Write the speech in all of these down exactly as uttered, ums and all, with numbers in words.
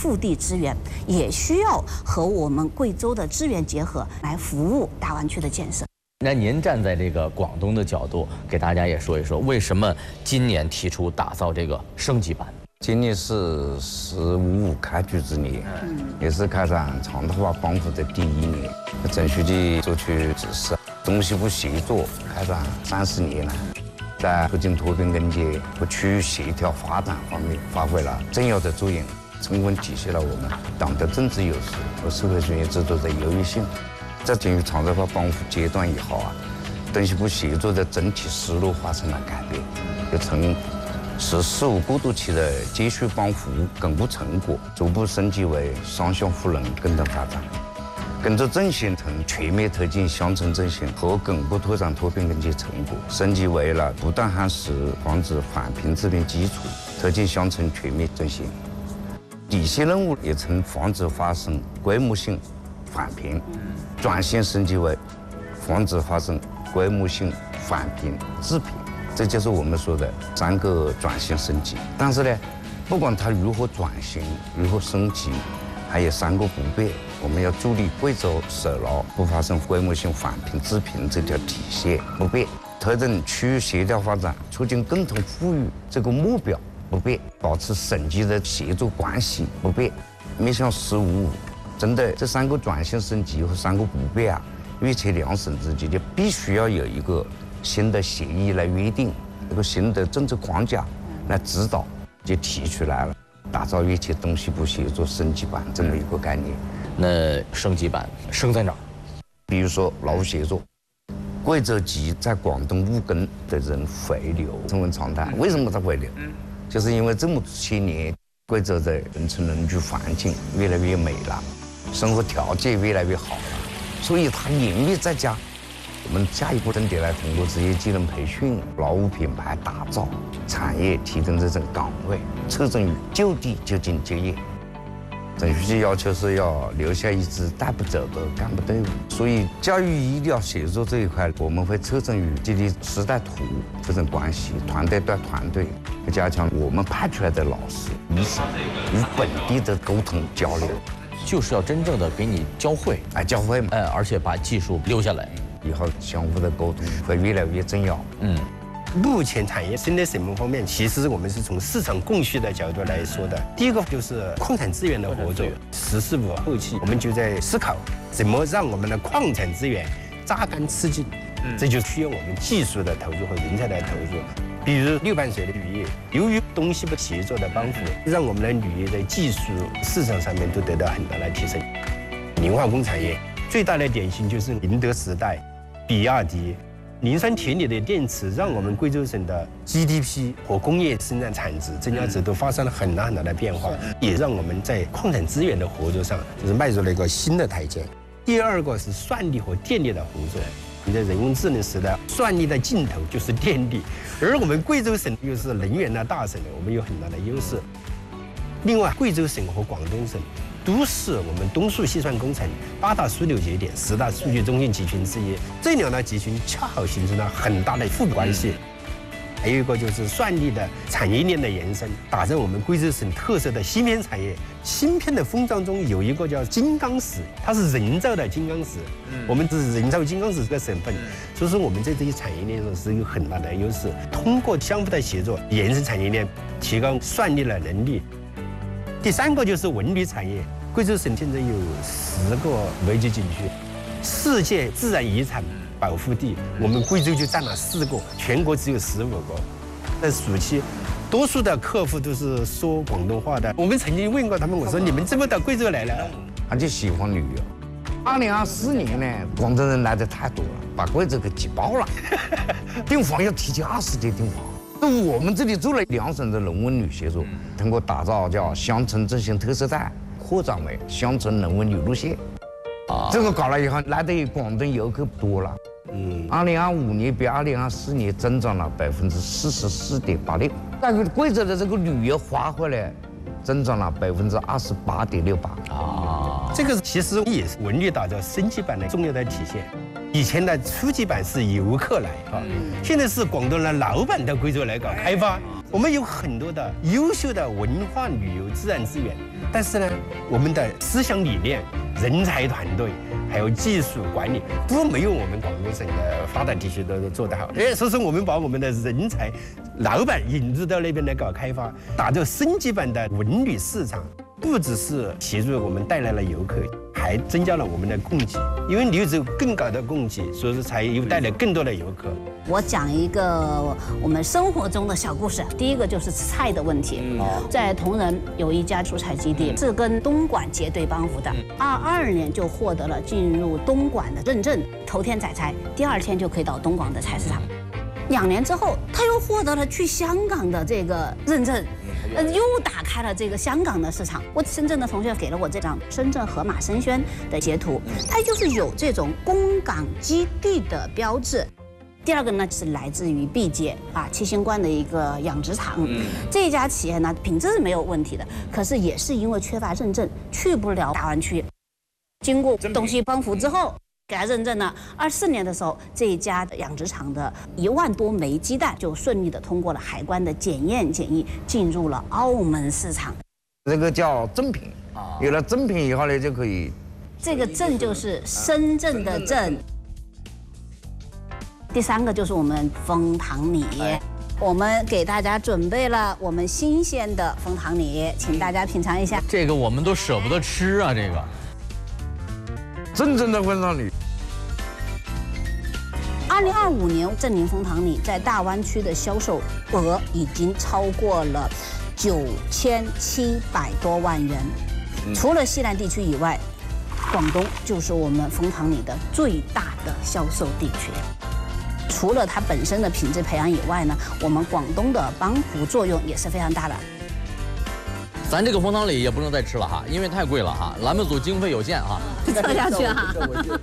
腹地资源，也需要和我们贵州的资源结合，来服务大湾区的建设。 那您站在这个广东的角度，给大家也说一说，为什么今年提出打造这个升级版？ 今年是“十五五”开局之年，也是开展长头发帮扶的第一年。郑书记作出指示，东西部协作开展三十年了，在促进脱贫攻坚和区域协调发展方面发挥了重要的作用，充分体现了我们党的政治优势和社会主义制度的优越性。在进入长头发帮扶阶段以后啊，东西部协作的整体思路发生了改变，就从“十四五”过渡期的接续帮扶巩固成果，逐步升级为双向互认共同发展。工作重心从全面推进乡村振兴和巩固拓展脱贫攻坚成果，升级为了不断夯实防治返贫致贫基础，推进乡村全面振兴。底线任务也从防止发生规模性返贫，转型升级为防止发生规模性返贫致贫，这就是我们说的三个转型升级。但是呢，不管它如何转型，如何升级，还有三个不变。我们要助力贵州守牢不发生规模性返贫致贫这条底线不变，推动区域协调发展，促进共同富裕这个目标不变，保持省级的协作关系不变，面向“十五五”。针对这三个转型升级和三个不变啊，粤浙两省之间就必须要有一个新的协议来约定，一个新的政策框架来指导，就提出来了，打造粤浙东西部协作升级版这么一个概念。 那升级版升在哪儿？ 比如说劳务协作，贵州籍在广东务工的人回流成为常态。为什么他回流？就是因为这么些年，贵州的农村农居环境越来越美了。生活条件越来越好了，所以他宁愿在家。我们下一步重点来通过职业技能培训、劳务品牌打造、产业提供这种岗位，侧重于就地就近就业。郑书记要求是要留下一支带不走的干部队伍，所以教育医疗协作这一块，我们会侧重于建立师带徒这种关系，团队对团队，加强我们派出来的老师、医生与本地的沟通交流。 就是要真正的给你教会， 哎，教会嘛， 哎，而且把技术留下来， 以后相互的沟通会越来越重要。 嗯， 目前产业生态审核方面，其实我们是从市场供需的角度来说的。第一个就是矿产资源的合作，“十四五”后期我们就在思考怎么让我们的矿产资源榨干吃紧，这就需要我们技术的投入和人才的投入。比如六盘水的铝业，由于东西部协作的帮扶，让我们的铝业在技术市场上面都得到很大的提升。磷化工产业最大的典型就是宁德时代、比亚迪、磷酸铁锂的电池，让我们贵州省的 G D P 和工业生产产值、增加值都发生了很大很大的变化，也让我们在矿产资源的合作上就是迈入了一个新的台阶。第二个是算力和电力的合作。你在人工智能时代，算力的尽头就是电力，而我们贵州省又是能源的大省，我们有很大的优势。另外，贵州省和广东省都是我们东数西算工程八大枢纽节点、十大数据中心集群之一，这两大集群恰好形成了很大的互补关系。还有一个就是算力的产业链的延伸，打造我们贵州省特色的芯片产业。芯片的封装中有一个叫金刚石，它是人造的金刚石，我们是人造金刚石这个省份，所以说我们在这些产业链上是有很大的优势。通过相互的协作，延伸产业链，提高算力的能力。第三个就是文旅产业，贵州省现在有十个维级景区，世界自然遗产保护地，我们贵州就占了四个，全国只有十五个。在暑期，多数的客户都是说广东话的。我们曾经问过他们，我说你们怎么到贵州来了？ 他就喜欢旅游。二零二四年呢，广东人来的太多了，把贵州给挤爆了，订房要提前二十天订房。我们这里做了两省的农文旅协作，通过打造叫乡村振兴特色带，扩展为乡村农文旅路线。啊，这个搞了以后，来的广东游客多了。嗯，二零二五年比二零二四年增长了百分之四十四点八六，但是贵州的这个旅游花费呢，增长了百分之二十八点六八。 啊，这个其实也是文旅打造升级版的重要的体现。以前的初级版是游客来啊，现在是广东的老板到贵州来搞开发， 我们有很多的优秀的文化旅游自然资源，但是呢，我们的思想理念、人才团队还有技术管理都没有我们广东省的发达地区都做得好。哎，所以说我们把我们的人才、老板引入到那边来搞开发，打造升级版的文旅市场，不只是协助我们带来了游客，还增加了我们的供给。因为你有只有更高的供给，所以说才有带来更多的游客。 我讲一个我们生活中的小故事。第一个就是吃菜的问题。在铜仁有一家蔬菜基地，是跟东莞结对帮扶的。二二年就获得了进入东莞的认证，头天宰菜，第二天就可以到东莞的菜市场。两年之后，他又获得了去香港的这个认证。呃，又打开了这个香港的市场。我深圳的同学给了我这张深圳盒马生鲜的截图，它就是有这种供港基地的标志。第二个呢是来自于毕节啊七星观的一个养殖场，嗯、这家企业呢品质是没有问题的，可是也是因为缺乏认证，去不了大湾区。经过东西帮扶之后，给他认证了。二四年的时候，这一家的养殖场的一万多枚鸡蛋就顺利的通过了海关的检验检疫，进入了澳门市场。 这个叫正品，有了正品以后呢，就可以。 这个正就是深圳的正。第三个就是我们枫糖米，我们给大家准备了我们新鲜的枫糖米，请大家品尝一下。 这个我们都舍不得吃啊，这个。 真正的枫糖米。 二零二五年，正宁枫糖米在大湾区的销售额已经超过了九千七百多万元。除了西南地区以外，广东就是我们枫糖米的最大的销售地区。除了它本身的品质培养以外呢，我们广东的帮扶作用也是非常大的。 咱这个枫糖米也不能再吃了哈，因为太贵了哈，栏目组经费有限哈， 撤下去哈。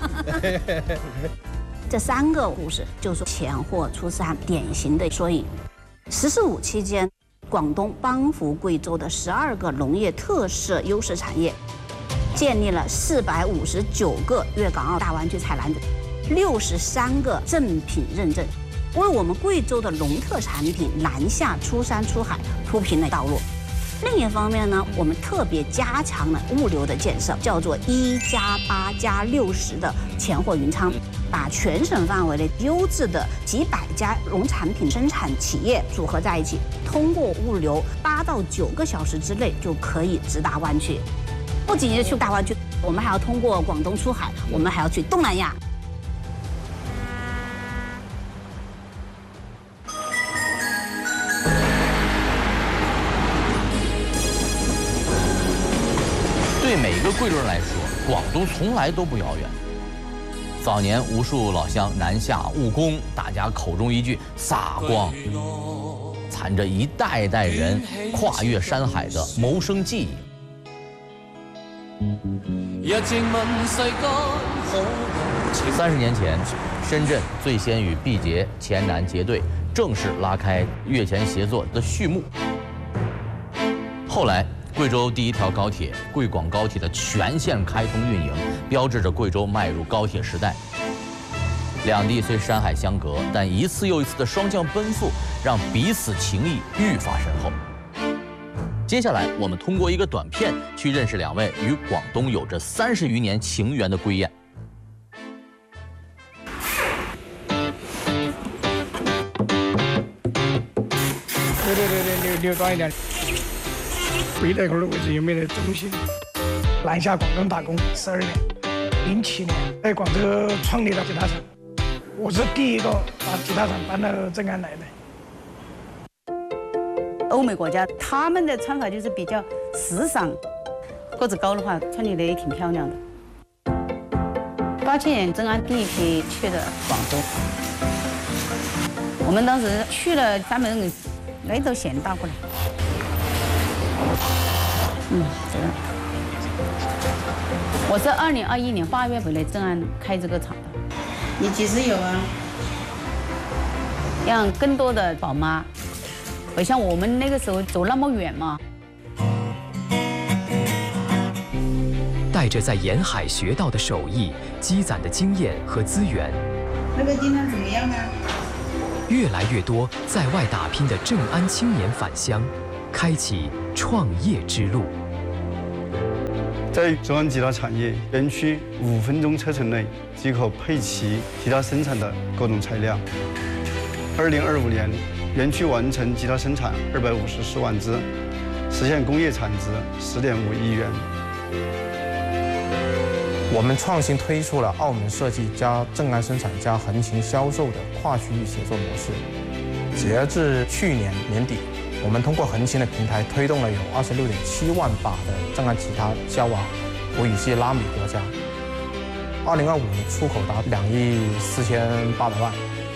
这三个故事就是钱货出山典型的缩影。十四五期间，广东帮扶贵州的十二个农业特色优势产业，建立了四百五十九个粤港澳大湾区采篮子，六十三个正品认证，为我们贵州的农特产品南下出山出海铺平了道路。另一方面呢，我们特别加强了物流的建设，叫做一加八加六十的前货云仓，把全省范围内优质的几百家农产品生产企业组合在一起，通过物流八到九个小时之内就可以直达湾区。不仅是去大湾区，我们还要通过广东出海，我们还要去东南亚。 对每一个贵州人来说，广东从来都不遥远。早年无数老乡南下务工，大家口中一句撒光，缠着一代代人跨越山海的谋生记忆。三十年前，深圳最先与毕节、黔南结对，正式拉开粤黔协作的序幕。后来，贵州第一条高铁贵广高铁的全线开通运营，标志着贵州迈入高铁时代。两地虽山海相隔，但一次又一次的双向奔赴，让彼此情谊愈发深厚。接下来，我们通过一个短片去认识两位与广东有着三十余年情缘的归雁。 对对对对，溜溜短一点。背在一块儿的位置有没有中心？南下广东打工十二年，零七年在广州创立了吉他厂，我是第一个把吉他厂搬到镇安来的。 欧美国家他们的穿法就是比较时尚，个子高的话穿起来也挺漂亮的。八七年镇安第一批去的广州，我们当时去了三百人，那都嫌大过来。嗯，这个。我是二零二一年八月回来镇安开这个厂的。你几时有啊？让更多的宝妈，不像我们那个时候走那么远嘛。 带着在沿海学到的手艺、积攒的经验和资源， 那个金汤怎么样啊？ 越来越多在外打拼的正安青年返乡，开启创业之路。 在正安吉他产业园区五分钟车程内即可配齐吉他生产的各种材料。二零二五年，园区完成吉他生产二百五十四万支，实现工业产值十点五亿元。 我们创新推出了澳门设计加正安生产加横琴销售的跨区域协作模式。截至去年年底，我们通过横琴的平台推动了有二十六点七万把的正安吉他销往土语系拉美国家。二零二五年出口达两亿四千八百万。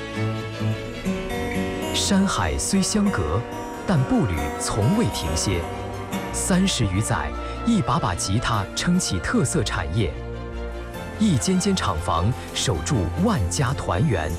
山海虽相隔，但步履从未停歇。三十余载，一把把吉他撑起特色产业，一间间厂房守住万家团圆。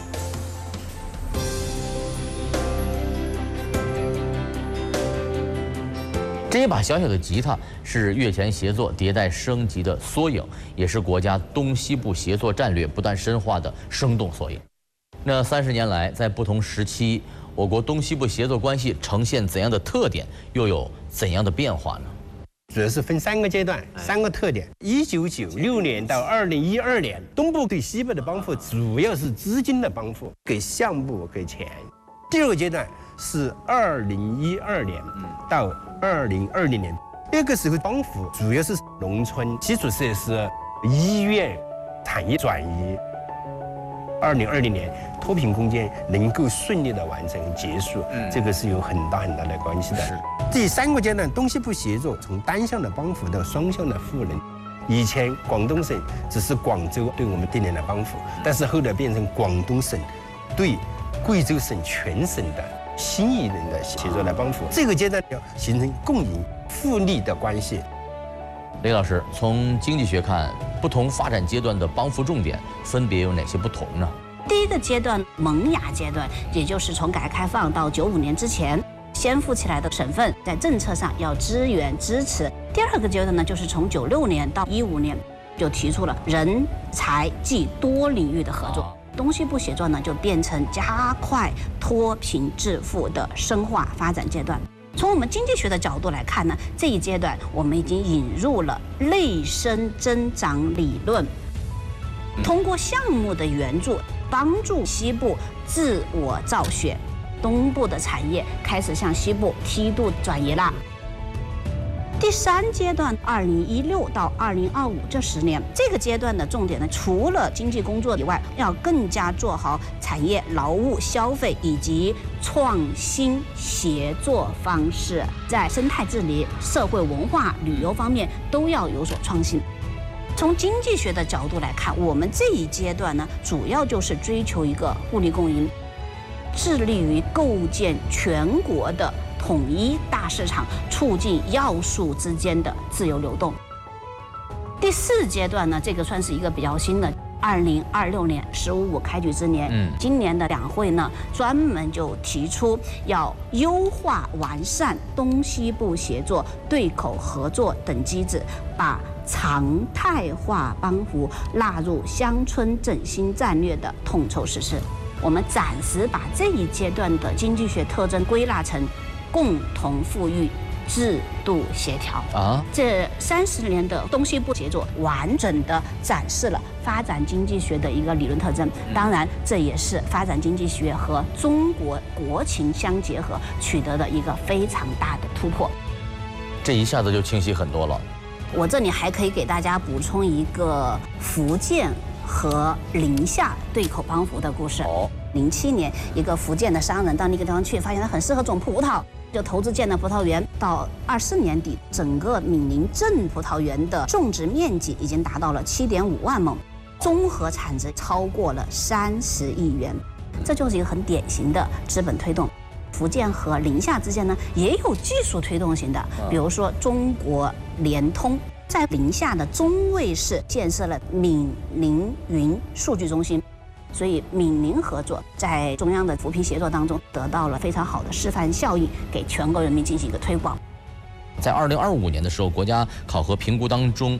这一把小小的吉他是乐前协作迭代升级的缩影，也是国家东西部协作战略不断深化的生动缩影。那三十年来，在不同时期，我国东西部协作关系呈现怎样的特点，又有怎样的变化呢？ 主要是分三个阶段，三个特点。一九九六年到二零一二年，东部对西部的帮扶主要是资金的帮扶，给项目给钱。第二个阶段是二零一二年到二零二零年，那个时候帮扶主要是农村基础设施、医院、产业转移。二零二零年脱贫攻坚能够顺利的完成结束，嗯、这个是有很大很大的关系的。第三个阶段，东西部协作从单向的帮扶到双向的赋能。以前广东省只是广州对我们定点的帮扶，但是后来变成广东省对贵州省全省的新一轮的协作来帮扶。这个阶段要形成共赢互利的关系。 雷老师，从经济学看，不同发展阶段的帮扶重点分别有哪些不同呢？ 第一个阶段，萌芽阶段，也就是从改革开放到九五年之前，先富起来的省份在政策上要支援支持。第二个阶段呢，就是从九六年到一五年，就提出了人才技多领域的合作。东西部协作呢，就变成加快脱贫致富的深化发展阶段。从我们经济学的角度来看呢，这一阶段我们已经引入了内生增长理论，通过项目的援助，帮助西部自我造血，东部的产业开始向西部梯度转移啦。第三阶段，二零一六到二零二五这十年，这个阶段的重点呢，除了经济工作以外，要更加做好产业、劳务、消费以及创新协作方式，在生态治理、社会文化、旅游方面都要有所创新。从经济学的角度来看，我们这一阶段呢，主要就是追求一个互利共赢，致力于构建全国的统一大市场，促进要素之间的自由流动。第四阶段呢，这个算是一个比较新的，二零二六年“十五五”开局之年，嗯，今年的两会呢，专门就提出要优化完善东西部协作、对口合作等机制，把常态化帮扶纳入乡村振兴战略的统筹实施。我们暂时把这一阶段的经济学特征归纳成共同富裕、制度协调啊，这三十年的东西部协作完整的展示了发展经济学的一个理论特征。当然，这也是发展经济学和中国国情相结合取得的一个非常大的突破。 这一下子就清晰很多了。 我这里还可以给大家补充一个福建和宁夏对口帮扶的故事。哦，零七年，一个福建的商人到那个地方去，发现它很适合种葡萄，就投资建了葡萄园。到二四年底，整个闽宁镇葡萄园的种植面积已经达到了七点五万亩，综合产值超过了三十亿元。这就是一个很典型的资本推动。福建和宁夏之间呢，也有技术推动型的，比如说中国联通在宁夏的中卫市建设了闽宁云数据中心。所以闽宁合作在中央的扶贫协作当中得到了非常好的示范效应，给全国人民进行一个推广。 在二零二五年的时候，国家考核评估当中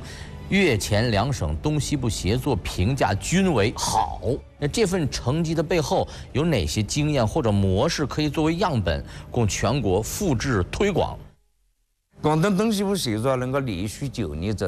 粤黔两省东西部协作评价均为好。那这份成绩的背后有哪些经验或者模式可以作为样本，供全国复制推广？ 广东东西部协作能够连续九年走